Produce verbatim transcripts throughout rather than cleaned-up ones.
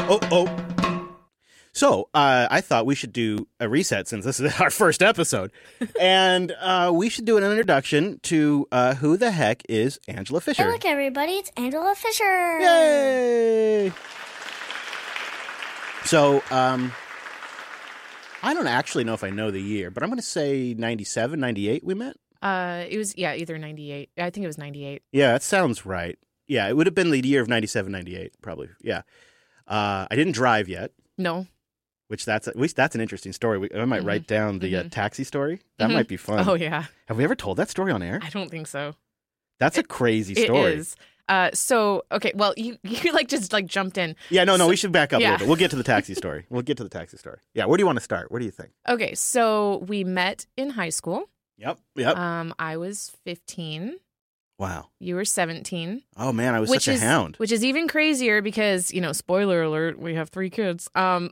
Oh, oh. So uh, I thought we should do a reset since this is our first episode. and uh, we should do an introduction to uh, who the heck is Angela Fisher. Hey, look, everybody. It's Angela Fisher. Yay! So um, I don't actually know if I know the year, but I'm going to say ninety-seven, ninety-eight we met. Uh, it was, yeah, either ninety-eight. I think it was ninety-eight. Yeah, that sounds right. Yeah, it would have been the year of ninety-seven, ninety-eight, probably. Yeah. Uh, I didn't drive yet. No. Which that's at least that's an interesting story. We, I might mm-hmm. write down the mm-hmm. uh, taxi story. That mm-hmm. might be fun. Oh, yeah. Have we ever told that story on air? I don't think so. That's it, a crazy story. It is. Uh, so, okay, well, you, you like just like jumped in. Yeah, no, no, so, we should back up yeah. a little bit. We'll get to the taxi story. We'll get to the taxi story. Yeah, where do you want to start? Where do you think? Okay, so we met in high school. Yep, yep. Um, I was fifteen. Wow. You were seventeen. Oh, man, I was which such is, a hound. Which is even crazier because, you know, spoiler alert, we have three kids. Um,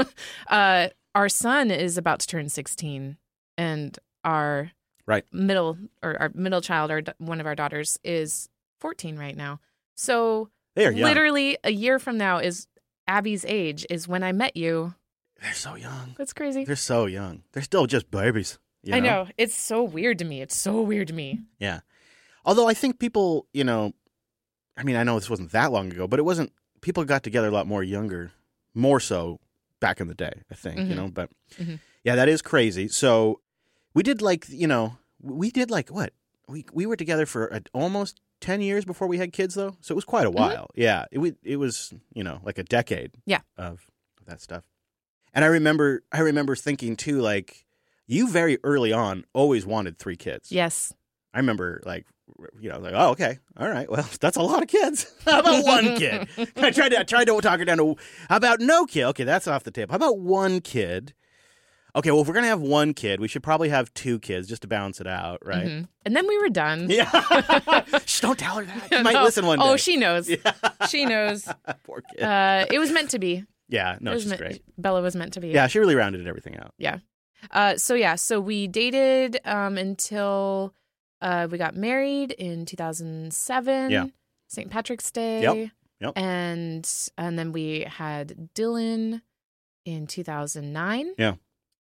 uh, our son is about to turn sixteen, and our right. middle or our middle child, or one of our daughters, is fourteen right now. So they are young. Literally a year from now is Abby's age is when I met you. They're so young. That's crazy. They're so young. They're still just babies. You know? I know. It's so weird to me. It's so weird to me. Yeah. Although I think people, you know, I mean, I know this wasn't that long ago, but it wasn't, people got together a lot more younger, more so back in the day, I think, mm-hmm. you know, but mm-hmm. yeah, that is crazy. So we did like, you know, we did like what? We we were together for a, almost ten years before we had kids, though. So it was quite a while. Mm-hmm. Yeah. It, it was, you know, like a decade yeah. of that stuff. And I remember, I remember thinking too, like, you very early on always wanted three kids. Yes. I remember, like, you know, like, oh, okay, all right, well, that's a lot of kids. How about one kid? I tried to I tried to talk her down to, how about no kid? Okay, that's off the table. How about one kid? Okay, well, if we're going to have one kid, we should probably have two kids just to balance it out, right? Mm-hmm. And then we were done. Yeah. Shh, don't tell her that. She might no. listen one day. Oh, she knows. Yeah. She knows. Poor kid. Uh, it was meant to be. Yeah, no, she's meant, great. Bella was meant to be. Yeah, she really rounded everything out. Yeah. Uh, so, yeah, so we dated um, until uh, we got married in two thousand seven. Yeah. Saint Patrick's Day. Yep. Yep. And, and then we had Dylan in two thousand nine. Yeah.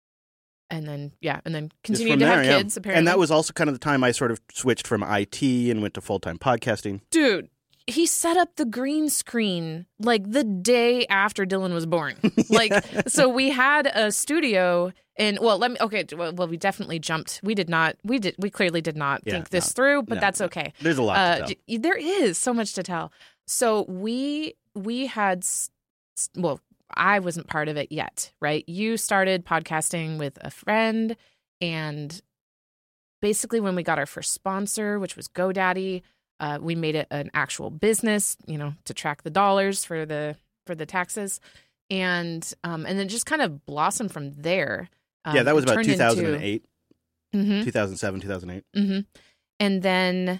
And then, yeah, and then continued to there, have yeah. kids, apparently. And that was also kind of the time I sort of switched from I T and went to full-time podcasting. Dude, he set up the green screen like the day after Dylan was born. Like, so we had a studio and, well, let me, okay, well, well, we definitely jumped. We did not, we did, we clearly did not Yeah, think this no, through, but no, that's no. okay. There's a lot Uh, to tell. j- there is so much to tell. So we, we had, s- s- well, I wasn't part of it yet, right? You started podcasting with a friend, and basically when we got our first sponsor, which was GoDaddy, uh, we made it an actual business, you know, to track the dollars for the for the taxes, and um, and then just kind of blossomed from there. Um, yeah, that was it about turned two thousand eight, into, mm-hmm, two thousand seven, two thousand eight. mm-hmm. And then,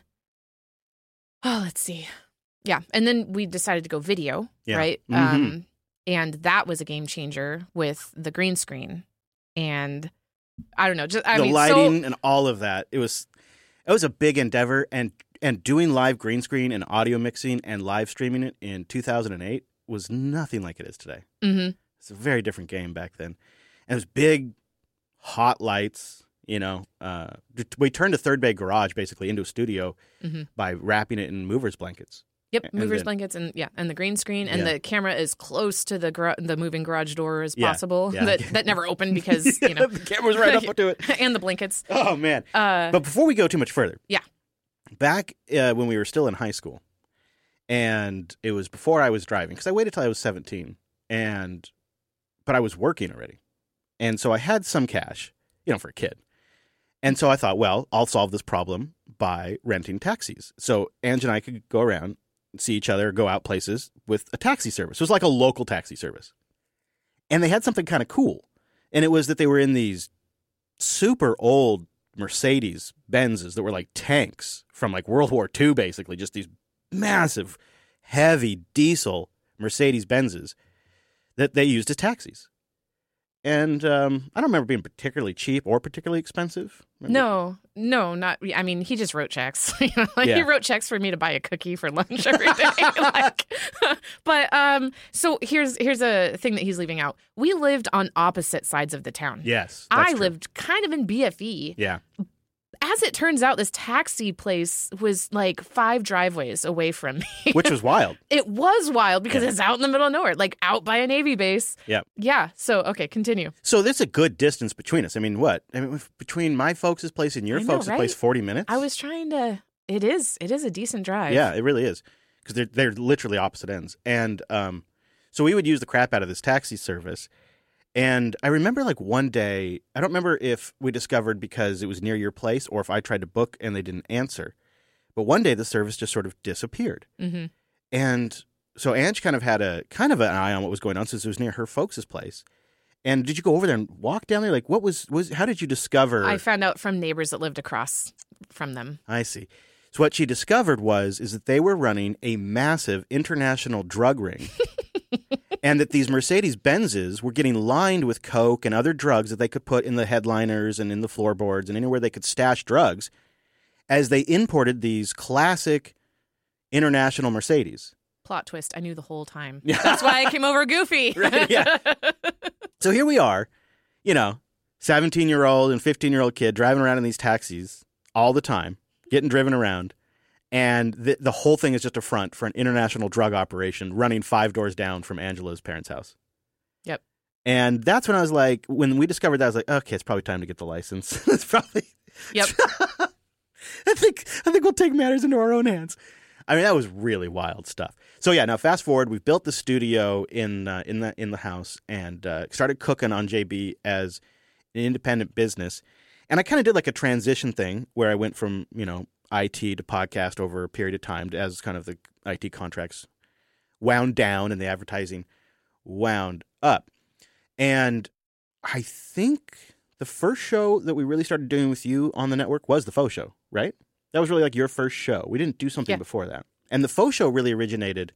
oh, let's see, yeah, and then we decided to go video, Yeah. right? Mhm. Um, and that was a game changer with the green screen, and I don't know, just I the mean, lighting so, and all of that. It was it was a big endeavor, and and doing live green screen and audio mixing and live streaming it in two thousand eight was nothing like it is today. mm-hmm. It's a very different game back then. And it was big, hot lights, you know. Uh, we turned a third bay garage basically into a studio Mm-hmm. by wrapping it in movers blankets. Yep, And movers then- blankets and yeah, and the green screen, and Yeah. the camera as close to the gar- the moving garage door as Yeah, possible. yeah. That that never opened because you know the camera's right up to it. and the blankets. Oh, man. Uh, But before we go too much further. Yeah. Back uh, when we were still in high school, and it was before I was driving, because I waited till I was seventeen, and but I was working already. And so I had some cash, you know, for a kid. And so I thought, well, I'll solve this problem by renting taxis. So Ange and I could go around, see each other, go out places with a taxi service. It was like a local taxi service. And they had something kind of cool. And it was that they were in these super old Mercedes Benzes that were like tanks from like World War Two, basically, just these massive, heavy diesel Mercedes Benzes that they used as taxis. and um, I don't remember being particularly cheap or particularly expensive. Remember? No, no, not. I mean, he just wrote checks. you know, like Yeah. He wrote checks for me to buy a cookie for lunch every day. like, but um, so here's here's a thing that he's leaving out. We lived on opposite sides of the town. Yes, that's I true. lived kind of in B F E. Yeah, As it turns out, this taxi place was like five driveways away from me. which was wild. It was wild because Yeah. it's out in the middle of nowhere, like out by a Navy base. Yeah. Yeah. So, okay, continue. So there's a good distance between us. I mean, what? I mean, if- between my folks' place and your I know, folks' right? place, forty minutes. I was trying to. It is. It is a decent drive. Yeah, it really is, because they're they're literally opposite ends. And um, so we would use the crap out of this taxi service. And I remember like one day, I don't remember if we discovered because it was near your place or if I tried to book and they didn't answer. But one day the service just sort of disappeared. Mm-hmm. And so Ange kind of had a kind of an eye on what was going on since it was near her folks' place. And did you go over there and walk down there? Like, what was was? How did you discover? I found out from neighbors that lived across from them. I see. So what she discovered was is that they were running a massive international drug ring. And that these Mercedes-Benzes were getting lined with coke and other drugs that they could put in the headliners and in the floorboards and anywhere they could stash drugs as they imported these classic international Mercedes. Plot twist. I knew the whole time. That's why I came over goofy. Right, yeah. So here we are, you know, seventeen-year-old and fifteen-year-old kid driving around in these taxis all the time, getting driven around. And the, the whole thing is just a front for an international drug operation running five doors down from Angela's parents' house. Yep. And that's when I was like, when we discovered that, I was like, okay, it's probably time to get the license. It's probably. Yep. I think I think we'll take matters into our own hands. I mean, that was really wild stuff. So yeah, now fast forward, we've built the studio in uh, in the in the house and uh, started cooking on J B as an independent business. And I kind of did like a transition thing where I went from, you know, I T to podcast over a period of time as kind of the I T contracts wound down and the advertising wound up. And I think the first show that we really started doing with you on the network was the Faux Show, right? That was really like your first show. We didn't do something Yeah. before that. And the Faux Show really originated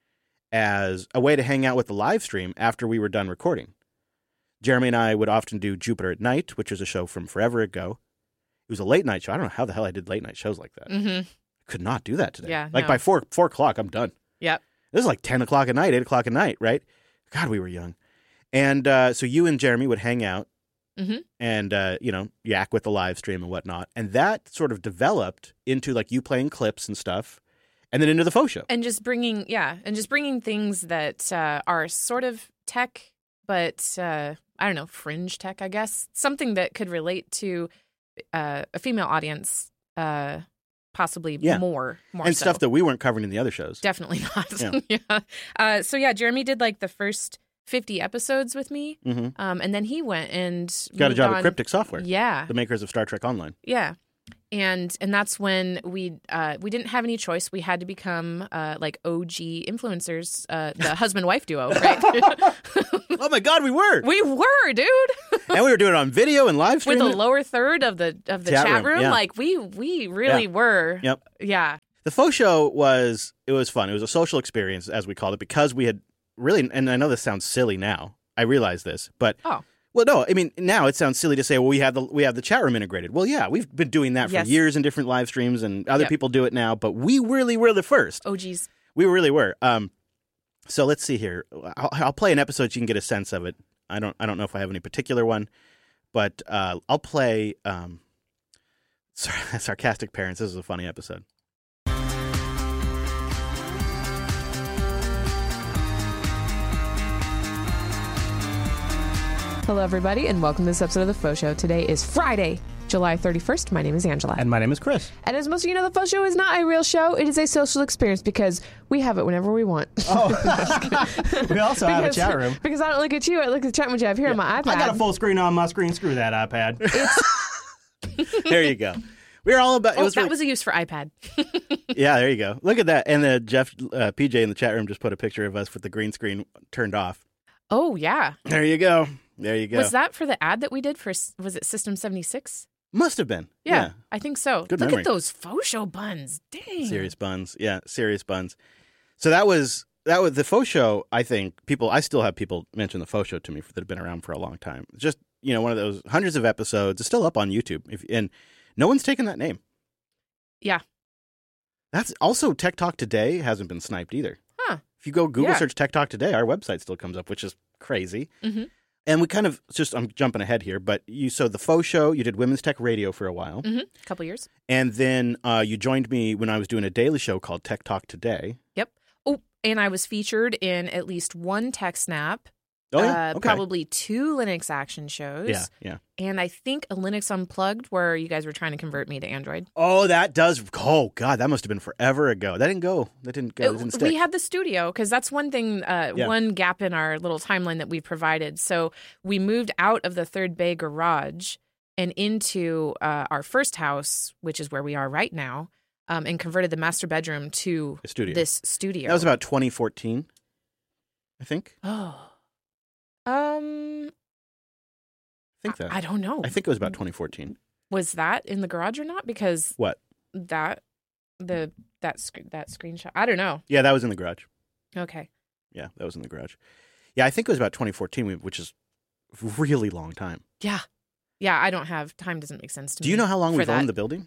as a way to hang out with the live stream after we were done recording. Jeremy and I would often do Jupiter at Night, which was a show from forever ago. It was a late night show. I don't know how the hell I did late night shows like that. Mm-hmm. I could not do that today. Yeah, like no. by four four o'clock, I'm done. Yep. This is like ten o'clock at night, eight o'clock at night, right? God, we were young. And uh, so you and Jeremy would hang out Mm-hmm. and, uh, you know, yak with the live stream and whatnot. And that sort of developed into like you playing clips and stuff and then into the Faux Show. And just bringing, yeah, and just bringing things that uh, are sort of tech, but uh, I don't know, fringe tech, I guess. Something that could relate to uh, a female audience, uh, possibly Yeah. more, more and so. stuff that we weren't covering in the other shows. Definitely not. Yeah. yeah. Uh, so yeah, Jeremy did like the first fifty episodes with me, Mm-hmm. um, and then he went and Got a moved job on- at Cryptic Software, Yeah, the makers of Star Trek Online. yeah. And and that's when we uh, we didn't have any choice. We had to become uh, like O G influencers, uh, the husband wife duo, right? Oh my God, we were! we were, dude, And we were doing it on video and live with streaming. the lower third of the of the Chat chat, room, room. yeah. Like we we really Yeah. were. Yep. Yeah. The Faux Show was, it was fun. It was a social experience, as we called it, because we had really, and I know this sounds silly now. I realize this, but Oh. well, no, I mean, now it sounds silly to say, well, we have the we have the chat room integrated. Well, yeah, we've been doing that for Yes. years in different live streams, and other Yep. people do it now, but we really were the first. O Gs. We really were. Um, so let's see here. I'll, I'll play an episode so you can get a sense of it. I don't I don't know if I have any particular one, but uh, I'll play um, Sar- Sarcastic Parents. This is a funny episode. Hello, everybody, and welcome to this episode of The Faux Show. Today is Friday, July thirty-first. My name is Angela. And my name is Chris. And as most of you know, The Faux Show is not a real show. It is a social experience because we have it whenever we want. Oh, we also have a Because- chat room. Because I don't look at you, I look at the chat room you have here on my iPad. I got a full screen on my screen. Screw that iPad. There you go. We were all about. It Oh, was that really- was a use for iPad. Yeah, there you go. Look at that. And uh, Jeff uh, P J in the chat room just put a picture of us with the green screen turned off. Oh yeah. There you go. There you go. Was that for the ad that we did for? Was it System seventy-six? Must have been. Yeah, I think so. Good Look memory. at those Faux Show buns. Dang. Serious buns. Yeah, serious buns. So that was that was the faux show. I think people. I still have people mention the faux show to me that have been around for a long time. It's just you know one of those hundreds of episodes. It's still up on YouTube, if, and no one's taken that name. Yeah. That's also Tech Talk Today hasn't been sniped either. Huh. If you go Google Yeah. search Tech Talk Today, our website still comes up, which is crazy. Mm-hmm. And we kind of just I'm jumping ahead here, but you so the faux show. You did Women's Tech Radio for a while, Mm-hmm. A couple years. and then uh, you joined me when I was doing a daily show called Tech Talk Today. Yep. Oh, and I was featured in at least one Tech Snap. Oh yeah, uh, okay. Probably two Linux action shows. Yeah, yeah. And I think a Linux Unplugged where you guys were trying to convert me to Android. Oh, that does. Oh, God, that must have been forever ago. That didn't go. That didn't go. That didn't stick. We had the studio because that's one thing, uh, Yeah. one gap in our little timeline that we provided. So we moved out of the Third Bay garage and into uh, our first house, which is where we are right now, um, and converted the master bedroom to A studio. this studio. That was about twenty fourteen, I think. Oh. Um, I think that. I, I don't know. I think it was about twenty fourteen. Was that in the garage or not? Because What? that the that sc- that screenshot. I don't know. Yeah, that was in the garage. Okay. Yeah, that was in the garage. Yeah, I think it was about twenty fourteen, which is a really long time. Yeah. Yeah. I don't have time. Doesn't make sense to me. Do you know how long for we've that. owned the building?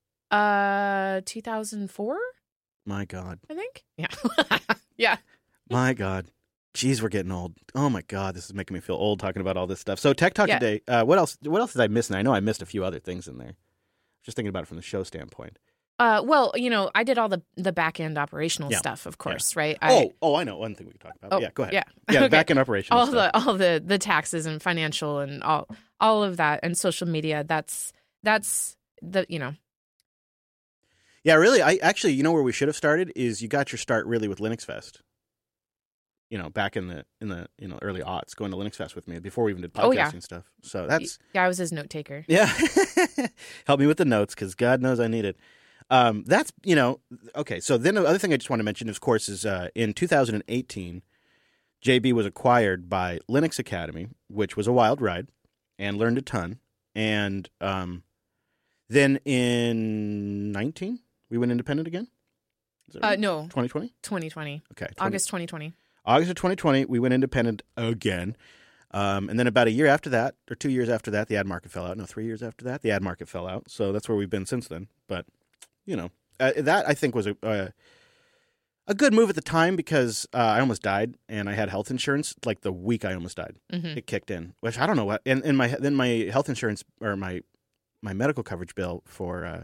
Uh, two thousand four. My God. I think. Yeah. yeah. My God. Jeez, we're getting old. Oh my God, this is making me feel old talking about all this stuff. So Tech Talk Yeah. Today. Uh, what else? What else did I miss? And I know I missed a few other things in there. Just thinking about it from the show standpoint. Uh, well, you know, I did all the the back end operational Yeah. stuff, of course, right? I, oh, oh, I know one thing we could talk about. Oh, yeah, go ahead. yeah. yeah, Okay. back in operation. all stuff. the all the the taxes and financial and all all of that and social media. That's that's the you know. Yeah, really. I actually, you know, where we should have started is you got your start really with Linux Fest. You know, back in the in the you know early aughts, going to Linux Fest with me before we even did podcasting Oh, yeah. stuff. So that's Yeah, I was his note taker. yeah. Help me with the notes because God knows I need it. Um, that's you know okay. So then the other thing I just want to mention, of course, is uh, in two thousand eighteen, J B was acquired by Linux Academy, which was a wild ride, and learned a ton. And um, then in nineteen, we went independent again. Is that Uh, right? no, twenty twenty. twenty twenty, Okay, twenty August twenty twenty. August of twenty twenty, we went independent again. Um, and then about a year after that, or two years after that, the ad market fell out. No, three years after that, the ad market fell out. So that's where we've been since then. But, you know, uh, that I think was a uh, a good move at the time because uh, I almost died and I had health insurance like the week I almost died. Mm-hmm. It kicked in, which I don't know what. And, and my then my health insurance or my my medical coverage bill for uh,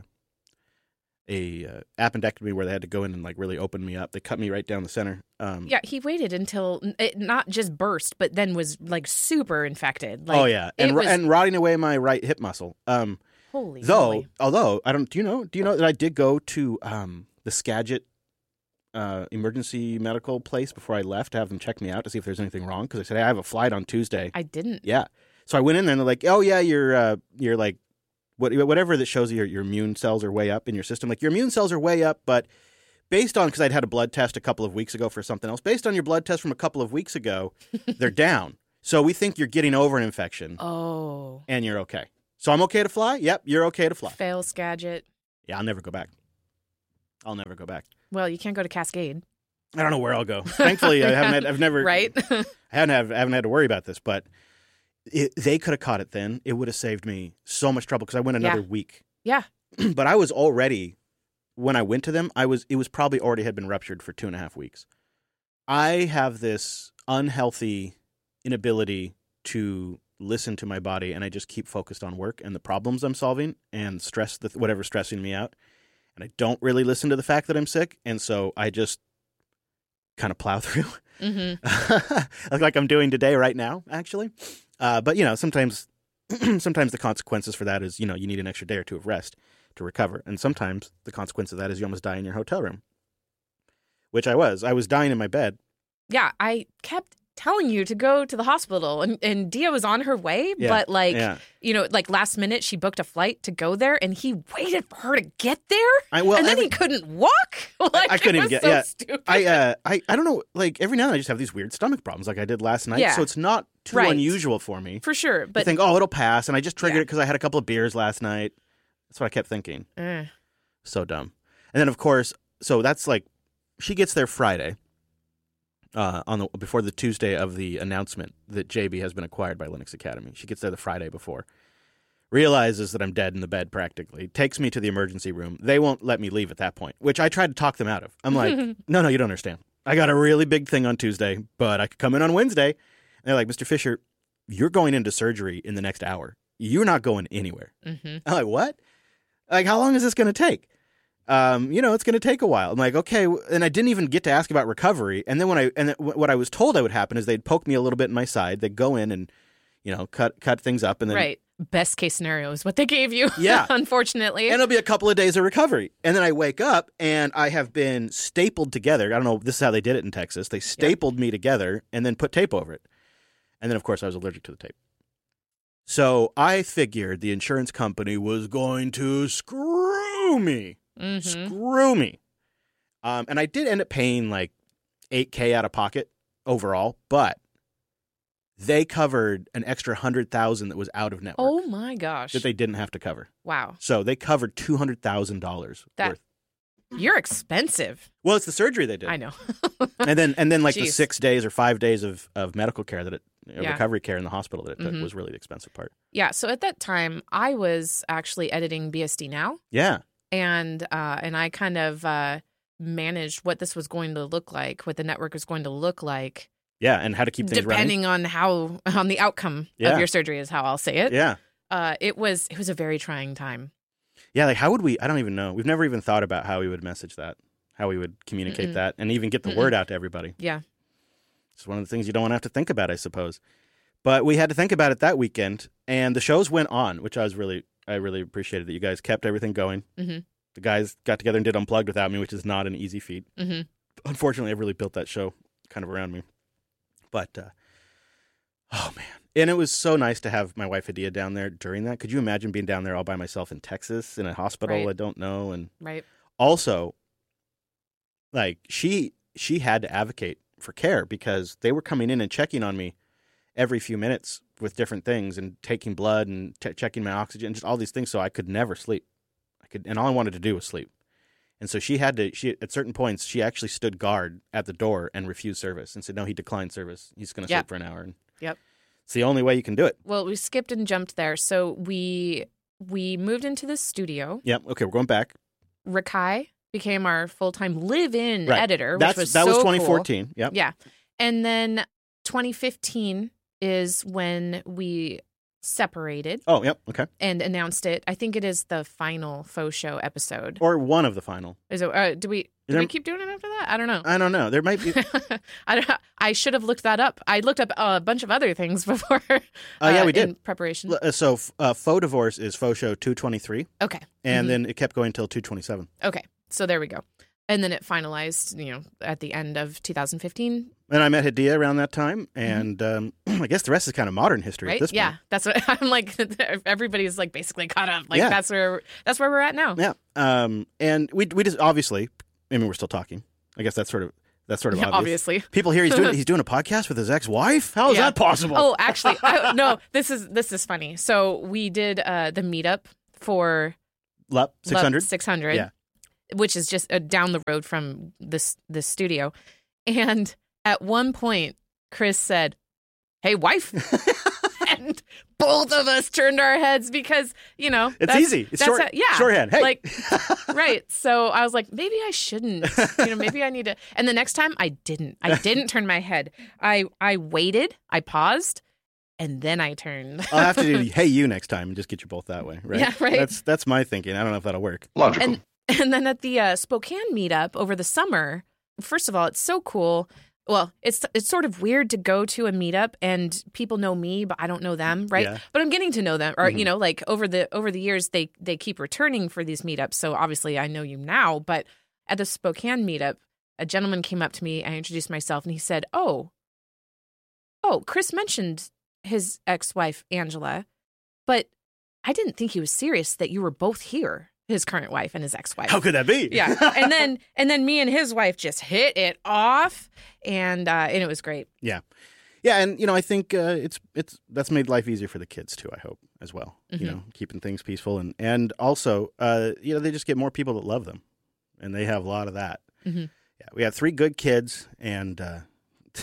a uh, appendectomy where they had to go in and like really open me up. They cut me right down the center. Um, Yeah, he waited until it not just burst, but then was like super infected. Like, oh yeah, it and ro- was- and rotting away my right hip muscle. Um, holy. though, moly. although I don't, do you know? Do you know that I did go to um the Skagit uh, emergency medical place before I left to have them check me out to see if there's anything wrong because I said hey, I have a flight on Tuesday. I didn't. Yeah, so I went in there and they're like, oh yeah, you're uh, you're like what whatever that shows you your your immune cells are way up in your system. Like your immune cells are way up, but based on because I'd had a blood test a couple of weeks ago for something else. Based on your blood test from a couple of weeks ago, they're down. So we think you're getting over an infection Oh. and you're okay. So I'm okay to fly? Yep, you're okay to fly. Fail Skagit. Yeah, I'll never go back. I'll never go back. Well, you can't go to Cascade. I don't know where I'll go. Thankfully, I haven't had, I've never Right? I haven't have, I haven't had to worry about this, but it, they could have caught it then. It would have saved me so much trouble because I went another Yeah. week. Yeah. But I was already when I went to them, I was it was probably already had been ruptured for two and a half weeks. I have this unhealthy inability to listen to my body, and I just keep focused on work and the problems I'm solving and stress the whatever's stressing me out. And I don't really listen to the fact that I'm sick, and so I just kind of plow through, Mm-hmm. like I'm doing today, right now, actually. Uh, but you know, sometimes, sometimes the consequences for that is you know you need an extra day or two of rest to recover, and sometimes the consequence of that is you almost die in your hotel room, which I was. I was dying in my bed. Yeah, I kept telling you to go to the hospital, and, and Dia was on her way, Yeah, but like, yeah. you know, like last minute she booked a flight to go there, and he waited for her to get there, I well, and then every- he couldn't walk. Like, I couldn't it even was get- so yeah. stupid. I uh, I I don't know. Like every now and then, I just have these weird stomach problems, like I did last night. Yeah. So it's not too Right. unusual for me. for sure, I but think, oh, it'll pass, and I just triggered Yeah. it because I had a couple of beers last night. That's what I kept thinking. Eh. So dumb. And then, of course, so that's like, she gets there Friday. uh, on the before the Tuesday of the announcement that J B has been acquired by Linux Academy. She gets there the Friday before. Realizes that I'm dead in the bed practically. Takes me to the emergency room. They won't let me leave at that point, which I tried to talk them out of. I'm like, no, no, you don't understand. I got a really big thing on Tuesday, but I could come in on Wednesday. And they're like, Mister Fisher, you're going into surgery in the next hour. You're not going anywhere. Mm-hmm. I'm like, what? Like, how long is this going to take? Um, you know, it's going to take a while. I'm like, okay. And I didn't even get to ask about recovery. And then when I, and then what I was told I would happen is they'd poke me a little bit in my side. They'd go in and, you know, cut, cut things up. And then, Right. Best case scenario is what they gave you. Yeah. Unfortunately. and it'll be a couple of days of recovery. And then I wake up and I have been stapled together. I don't know. This is how they did it in Texas. They stapled me together and then put tape over it. And then, of course, I was allergic to the tape. So I figured the insurance company was going to screw me. Mm-hmm. Screw me. Um, and I did end up paying like eight K out of pocket overall, but they covered an extra one hundred thousand dollars that was out of network Oh my gosh. that they didn't have to cover. Wow. So they covered two hundred thousand dollars That- worth. You're expensive. Well, it's the surgery they did. I know. And then and then like the Jeez. six days or five days of, of medical care that it, uh, Yeah. recovery care in the hospital that it took Mhm. was really the expensive part. Yeah. So at that time, I was actually editing B S D Now. Yeah. and uh, and I kind of uh, managed what this was going to look like, what the network was going to look like, Yeah. And how to keep things depending on how on the outcome Yeah. of your surgery is how I'll say it. running. Yeah. Uh, it was it was a very trying time. Yeah. Like, how would we? I don't even know. We've never even thought about how we would message that, how we would communicate Mm-mm. that, and even get the Mm-mm. word out to everybody. Yeah. It's one of the things you don't want to have to think about, I suppose. But we had to think about it that weekend, and the shows went on, which I was really, I really appreciated that you guys kept everything going. Mm-hmm. The guys got together and did Unplugged without me, which is not an easy feat. Mm-hmm. Unfortunately, I've really built that show kind of around me. But, uh, oh man. And it was so nice to have my wife Hadia down there during that. Could you imagine being down there all by myself in Texas in a hospital Right. I don't know? And Right. also, like, she she had to advocate for care because they were coming in and checking on me every few minutes with different things and taking blood and t- checking my oxygen, just all these things. So I could never sleep. I could, and all I wanted to do was sleep. And so she had to, she, at certain points, she actually stood guard at the door and refused service and said, no, he declined service. He's going to Yep. sleep for an hour. And Yep. it's the only way you can do it. Well, we skipped and jumped there. So we we moved into the studio. Yep. Okay. We're going back. Rakai became our full time live in Right. editor, That's, which was that so was cool. twenty fourteen. Yep. Yeah. And then twenty fifteen is when we separated Oh, yep. Okay. and announced it. I think it is the final faux show episode. Or one of the final. Is it, uh, do we do There- we keep doing it after that? I don't know. I don't know. There might be. I don't, I should have looked that up. I looked up a bunch of other things before. Oh, yeah, uh, we did. in preparation. Uh, So, uh, Faux Divorce is Faux Show two twenty-three, Okay. and Mhm. then it kept going until two twenty-seven. Okay. So there we go. And then it finalized, you know, at the end of two thousand fifteen, And I met Hadia around that time, and um, I guess the rest is kind of modern history right? at this point. Yeah, that's what I'm like. Everybody's like basically caught up. Like Yeah. that's where that's where we're at now. Yeah. Um, and we we just obviously, I mean, we're still talking. I guess that's sort of that's sort of Yeah, obvious. obviously. People hear he's doing he's doing a podcast with his ex-wife. How is Yeah. that possible? Oh, actually, I, no. This is this is funny. So we did uh, the meetup for Lup six hundred. six hundred, Yeah. which is just uh, down the road from this this studio. And at one point, Chris said, "Hey, wife," and both of us turned our heads because you know It's that's- easy. It's that's short. how- yeah, Shorthand. Hey. like right. So I was like, maybe I shouldn't. You know, maybe I need to. And the next time, I didn't. I didn't turn my head. I I waited. I paused. And then I turned. I'll have to do hey you next time and just get you both that way, right? Yeah, right. That's that's my thinking. I don't know if that'll work. Logical. And and then at the uh, Spokane meetup over the summer, first of all, it's so cool. Well, it's it's sort of weird to go to a meetup and people know me, but I don't know them, right? Yeah. But I'm getting to know them, or Mhm. you know, like over the over the years, they they keep returning for these meetups. So obviously, I know you now. But at the Spokane meetup, a gentleman came up to me. I introduced myself, and he said, "Oh, oh, Chris mentioned his ex-wife Angela, but I didn't think he was serious that you were both here." His current wife and his ex-wife. How could that be? Yeah, and then and then me and his wife just hit it off, and uh, and it was great. Yeah, yeah, and you know, I think uh, it's it's that's made life easier for the kids too. I hope as well. Mhm. You know, keeping things peaceful, and and also, uh, you know, they just get more people that love them, and they have a lot of that. Mhm. Yeah, we have three good kids, and uh,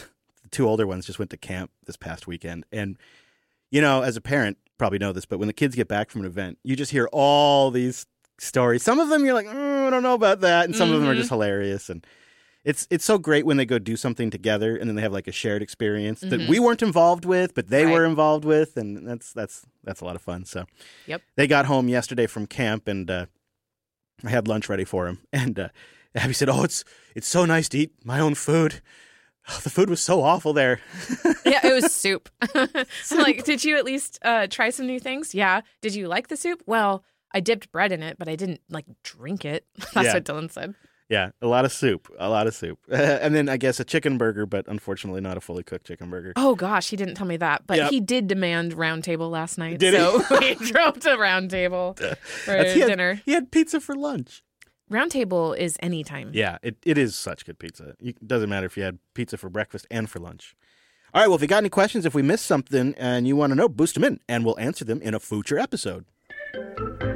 two older ones just went to camp this past weekend. And, you know, as a parent, probably know this, but when the kids get back from an event, you just hear all these stories. Some of them you're like, oh, I don't know about that. And some mm-hmm. of them are just hilarious. And it's it's so great when they go do something together and then they have like a shared experience mm-hmm. that we weren't involved with, but they right. were involved with. And that's that's that's a lot of fun. So yep. They got home yesterday from camp and uh, I had lunch ready for them. And uh, Abby said, oh, it's it's so nice to eat my own food. Oh, the food was so awful there. Yeah, it was soup. So like, did you at least uh, try some new things? Yeah. Did you like the soup? Well, I dipped bread in it, but I didn't like drink it. That's yeah. what Dylan said. Yeah, a lot of soup, a lot of soup. And then I guess a chicken burger, but unfortunately not a fully cooked chicken burger. Oh, gosh, he didn't tell me that. But yep. he did demand Round Table last night. Did so he? we drove to Round Table for he had, dinner. He had pizza for lunch. Round Table is anytime. Yeah, it, it is such good pizza. It doesn't matter if you had pizza for breakfast and for lunch. All right, well, if you got any questions, if we missed something and you want to know, boost them in, and we'll answer them in a future episode.